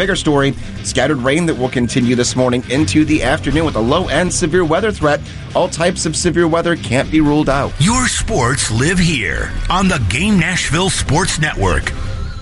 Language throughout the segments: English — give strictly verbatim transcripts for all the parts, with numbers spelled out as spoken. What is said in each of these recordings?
Bigger story, scattered rain that will continue this morning into the afternoon with a low-end severe weather threat. All types of severe weather can't be ruled out. Your sports live here on the Game Nashville Sports Network.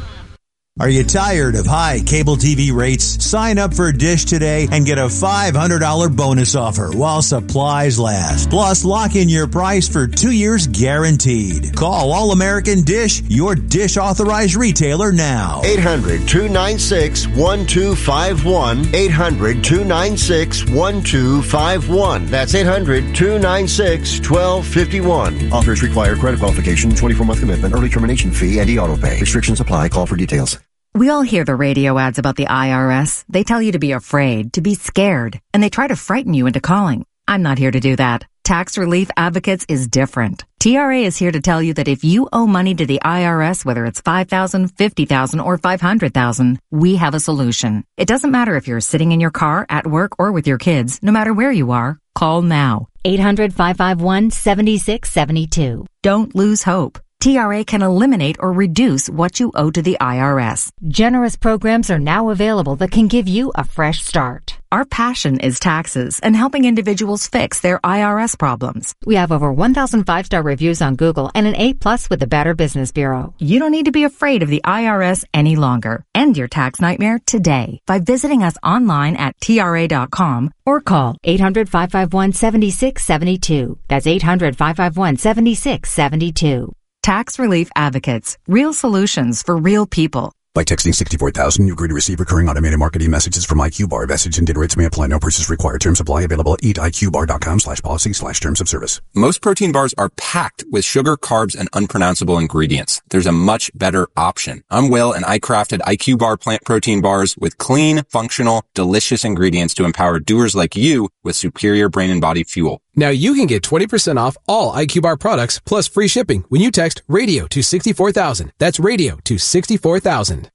Are you tired of high cable T V rates? Sign up for Dish today and get a five hundred dollars bonus offer while supplies last. Plus, lock in your price for two years guaranteed. Call All American Dish, your Dish authorized retailer now. eight hundred, two nine six, one two five one. eight hundred, two nine six, one two five one. That's eight hundred, two nine six, one two five one. Offers require credit qualification, twenty-four month commitment, early termination fee, and e-auto pay. Restrictions apply. Call for details. We all hear the radio ads about the I R S. They tell you to be afraid, to be scared, and they try to frighten you into calling. I'm not here to do that. Tax Relief Advocates is different. T R A is here to tell you that if you owe money to the I R S, whether it's five thousand dollars, fifty thousand dollars, or five hundred thousand dollars, we have a solution. It doesn't matter if you're sitting in your car, at work, or with your kids. No matter where you are, call now. eight hundred, five five one, seven six seven two. Don't lose hope. T R A can eliminate or reduce what you owe to the I R S. Generous programs are now available that can give you a fresh start. Our passion is taxes and helping individuals fix their I R S problems. We have over one thousand five-star reviews on Google and an A plus with the Better Business Bureau. You don't need to be afraid of the I R S any longer. End your tax nightmare today by visiting us online at T R A dot com or call eight hundred, five five one, seven six seven two. That's eight hundred, five five one, seven six seven two. Tax Relief Advocates. Real solutions for real people. By texting sixty-four thousand, you agree to receive recurring automated marketing messages from IQBar. Message and data rates may apply. No purchase required. Terms apply. Available at eatiqbar.com slash policy slash terms of service. Most protein bars are packed with sugar, carbs, and unpronounceable ingredients. There's a much better option. I'm Will, and I crafted IQBar plant protein bars with clean, functional, delicious ingredients to empower doers like you with superior brain and body fuel. Now you can get twenty percent off all IQBar products plus free shipping when you text radio to sixty-four thousand. That's radio to sixty-four thousand.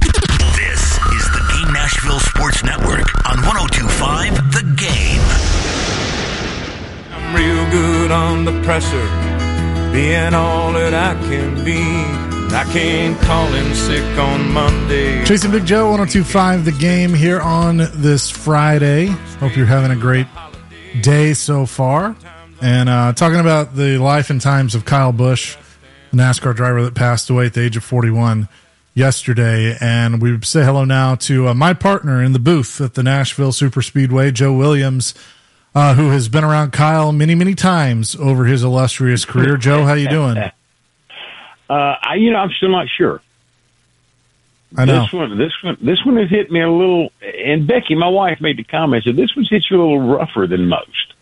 This is the Game Nashville Sports Network on one oh two point five The Game. I'm real good on the presser, being all that I can be. I came calling sick on Monday. Chasing Big Joe, one oh two point five The Game here on this Friday. Hope you're having a great day so far. And uh, talking about the life and times of Kyle Busch, the NASCAR driver that passed away at the age of forty-one yesterday. And we say hello now to uh, my partner in the booth at the Nashville Superspeedway, Joe Williams, uh, who has been around Kyle many, many times over his illustrious career. Joe, how you doing? Uh, I, you know, I'm still not sure. I know. This one, this one, this one has hit me a little. And Becky, my wife, made the comment, said this one's hit you a little rougher than most.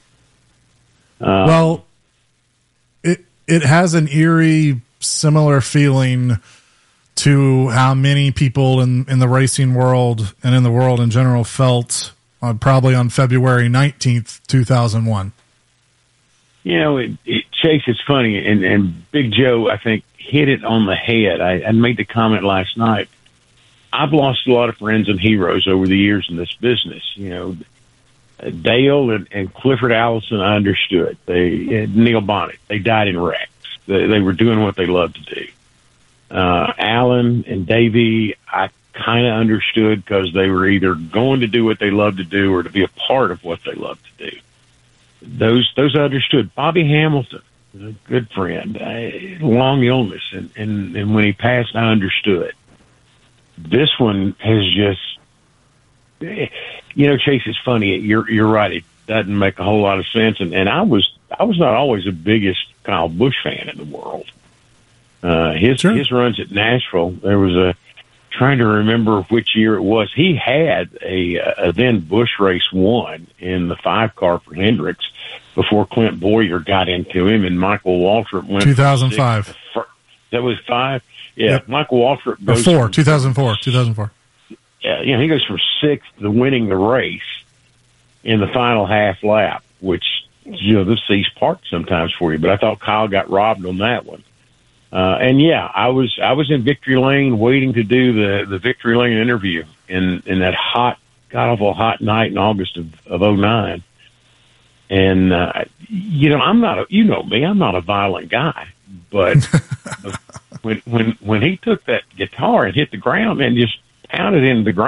Uh, well, it it has an eerie, similar feeling to how many people in, in the racing world and in the world in general felt uh, probably on February nineteenth, two thousand one. You know, it, it, Chase, it's funny, and, and Big Joe, I think, hit it on the head. I, I made the comment last night. I've lost a lot of friends and heroes over the years in this business. You know, Dale and, and Clifford Allison, I understood. They Neil Bonnet, they died in wrecks. They, they were doing what they loved to do. Uh, Alan and Davey, I kind of understood because they were either going to do what they loved to do or to be a part of what they loved to do. Those those I understood. Bobby Hamilton, a good friend, I, long illness, and, and, and when he passed, I understood. This one has just, you know, Chase, it's funny. You're you're right. It doesn't make a whole lot of sense. And, and I was I was not always the biggest Kyle Busch fan in the world. Uh, his sure. his runs at Nashville, there was a trying to remember which year it was. He had a, a then Busch race one in the five car for Hendricks before Clint Boyer got into him, and Michael Waltrip went two thousand five. That was five. Yeah, yep. Michael Waltrip goes or four, from, two thousand four, two thousand four. Yeah, you know, he goes from sixth to winning the race in the final half lap, which, you know, this sees part sometimes for you. But I thought Kyle got robbed on that one. Uh, and yeah, I was I was in Victory Lane waiting to do the, the Victory Lane interview in, in that hot, god awful hot night in August of of oh nine. And uh, you know, I'm not a, you know me, I'm not a violent guy, but when when when he took that guitar and hit the ground and just pounded into the ground.